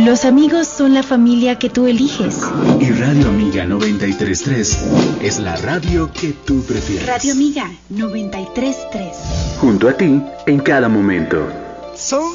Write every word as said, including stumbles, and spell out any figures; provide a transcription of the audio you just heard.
Los amigos son la familia que tú eliges. Y Radio Amiga noventa y tres punto tres es la radio que tú prefieres. Radio Amiga noventa y tres punto tres. Junto a ti en cada momento. Son